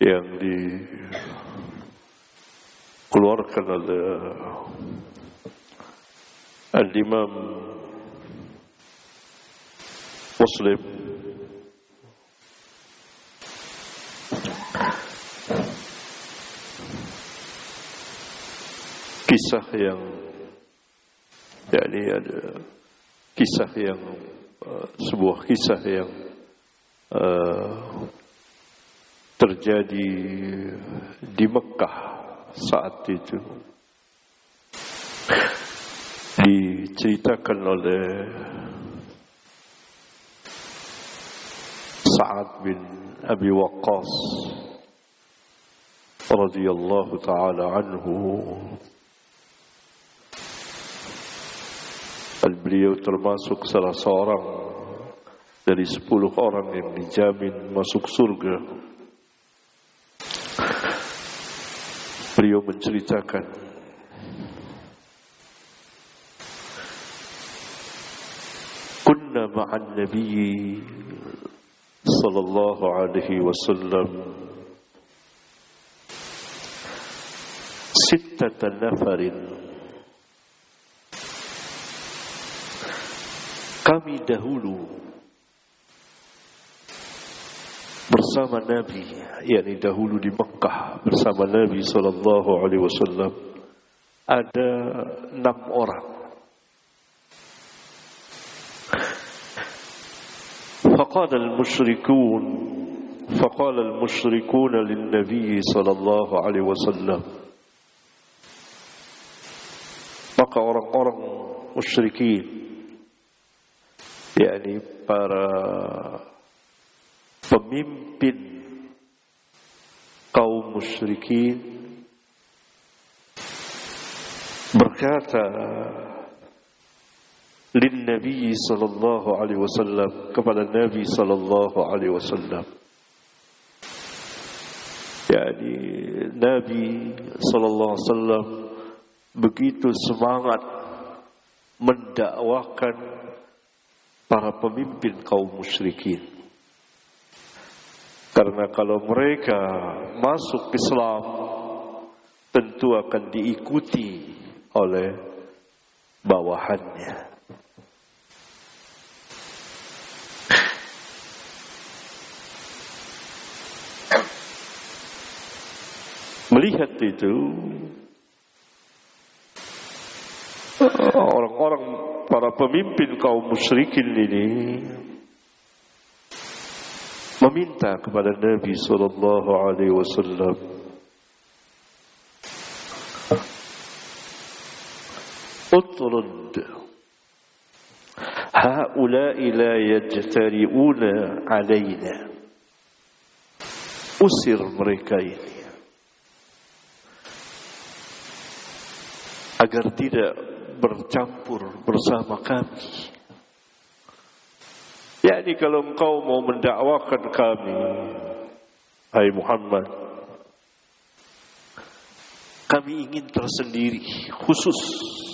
yang dikeluarkan oleh Al-Imam Muslim kisah yang ada kisah yang sebuah kisah yang terjadi di Mekah saat itu, diceritakan oleh Sa'ad bin Abi Waqqas radhiyallahu ta'ala anhu. Beliau termasuk salah seorang dari 10 orang yang dijamin masuk surga. Beliau menceritakan, kunna ma'an Nabi sallallahu alaihi wasallam 6 nafarin. Kami dahulu bersama Nabi, yakni dahulu di Mekah bersama Nabi sallallahu alaihi wasallam ada 6 orang. Faqala al-musyrikun lin-nabi sallallahu alaihi wasallam. Maka orang-orang musyrikin, yakni para pemimpin kaum musyrikin, berkata lin Nabi sallallahu alaihi wasallam, kepada Nabi sallallahu alaihi wasallam, yakni Nabi sallallahu alaihi wasallam begitu semangat mendakwakan para pemimpin kaum musyrikin. Karena kalau mereka masuk Islam, tentu akan diikuti oleh bawahannya. Melihat itu, orang-orang para pemimpin kaum musyrikin ini meminta kepada Nabi sallallahu alaihi wasallam, utrud haula'i la yajtari'una alaina, usir mereka ini agar tidak bercampur bersama kami. Yakni kalau engkau mau mendakwakan kami, hai Muhammad, kami ingin tersendiri, khusus.